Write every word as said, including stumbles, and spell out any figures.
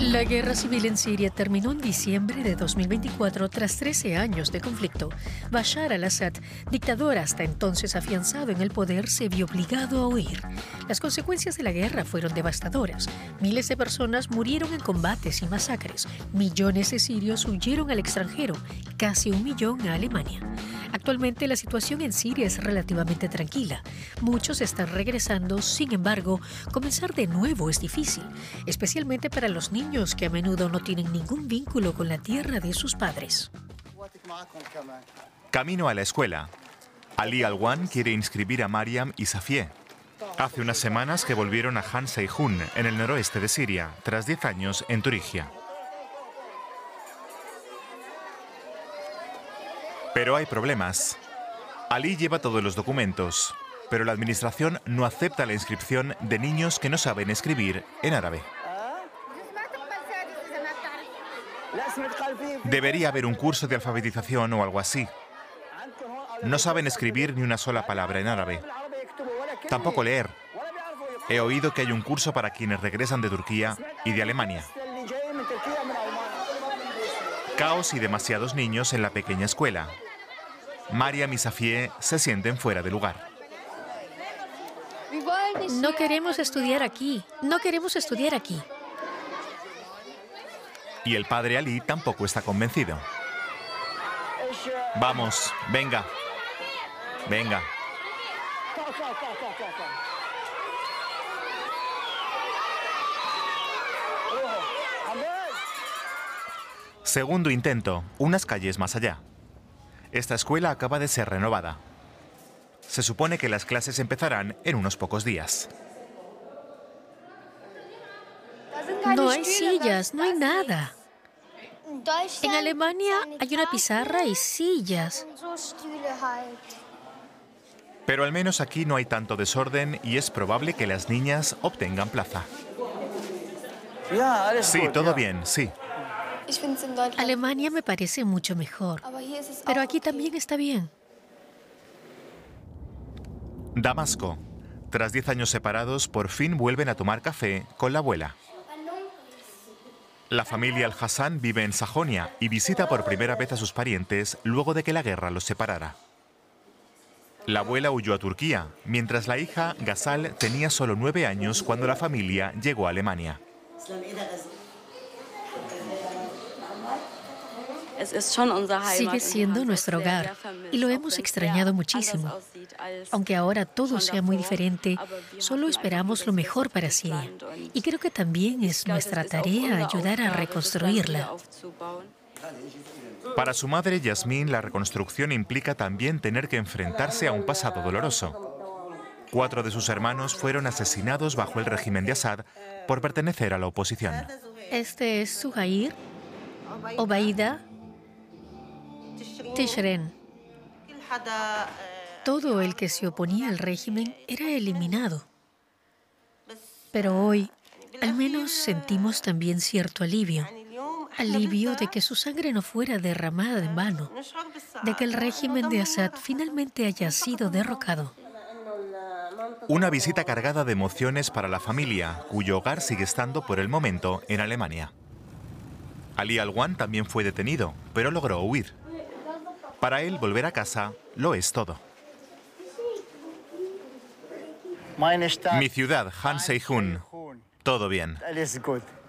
La guerra civil en Siria terminó en diciembre de dos mil veinticuatro tras trece años de conflicto. Bashar al-Assad, dictador hasta entonces afianzado en el poder, se vio obligado a huir. Las consecuencias de la guerra fueron devastadoras. Miles de personas murieron en combates y masacres. Millones de sirios huyeron al extranjero, casi un millón a Alemania. Actualmente la situación en Siria es relativamente tranquila. Muchos están regresando, sin embargo, comenzar de nuevo es difícil, especialmente para los niños que a menudo no tienen ningún vínculo con la tierra de sus padres. Camino a la escuela. Ali Alwan quiere inscribir a Mariam y Safié. Hace unas semanas que volvieron a Han Seyhun, en el noroeste de Siria, tras diez años en Turigia. Pero hay problemas. Ali lleva todos los documentos, pero la administración no acepta la inscripción de niños que no saben escribir en árabe. Debería haber un curso de alfabetización o algo así. No saben escribir ni una sola palabra en árabe. Tampoco leer. He oído que hay un curso para quienes regresan de Turquía y de Alemania. Caos y demasiados niños en la pequeña escuela. Mariam y Safié se sienten fuera de lugar. No queremos estudiar aquí. No queremos estudiar aquí. Y el padre Ali tampoco está convencido. Vamos, venga. Venga. Segundo intento, unas calles más allá. Esta escuela acaba de ser renovada. Se supone que las clases empezarán en unos pocos días. No hay sillas, no hay nada. En Alemania hay una pizarra y sillas. Pero al menos aquí no hay tanto desorden y es probable que las niñas obtengan plaza. Sí, todo bien, sí. Alemania me parece mucho mejor, pero aquí también está bien. Damasco. Tras diez años separados, por fin vuelven a tomar café con la abuela. La familia Al-Hassan vive en Sajonia y visita por primera vez a sus parientes luego de que la guerra los separara. La abuela huyó a Turquía, mientras la hija, Ghazal, tenía solo nueve años cuando la familia llegó a Alemania. Sigue siendo nuestro hogar y lo hemos extrañado muchísimo. Aunque ahora todo sea muy diferente, solo esperamos lo mejor para Siria. Y creo que también es nuestra tarea ayudar a reconstruirla. Para su madre, Yasmín, la reconstrucción implica también tener que enfrentarse a un pasado doloroso. Cuatro de sus hermanos fueron asesinados bajo el régimen de Assad por pertenecer a la oposición. Este es Suhair, Obaida, Tishreen. Todo el que se oponía al régimen era eliminado. Pero hoy, al menos sentimos también cierto alivio. Alivio de que su sangre no fuera derramada en vano, de que el régimen de Assad finalmente haya sido derrocado. Una visita cargada de emociones para la familia, cuyo hogar sigue estando por el momento en Alemania. Ali Alwan también fue detenido, pero logró huir. Para él, volver a casa lo es todo. Mi ciudad, Han Seyhun. Todo bien.